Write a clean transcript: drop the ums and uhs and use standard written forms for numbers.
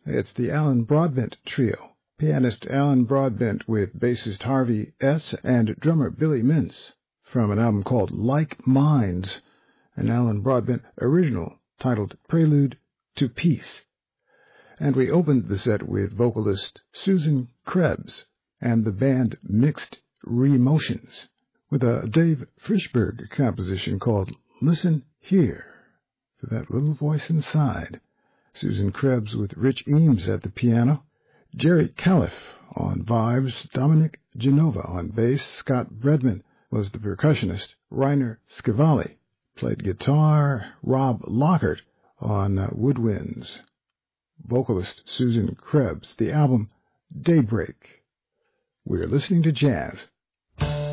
It's the Alan Broadbent Trio. Pianist Alan Broadbent with bassist Harvey S. and drummer Billy Mintz from an album called Like Minds, an Alan Broadbent original titled Prelude to Peace. And we opened the set with vocalist Susan Krebs and the band Mixed Remotions with a Dave Frischberg composition called Listen Here, to that little voice inside. Susan Krebs with Rich Eames at the piano, Jerry Calliff on vibes, Dominic Genova on bass, Scott Bredman was the percussionist, Rainer Scavalli played guitar, Rob Lockhart on woodwinds, vocalist Susan Krebs, the album Daybreak. We're listening to jazz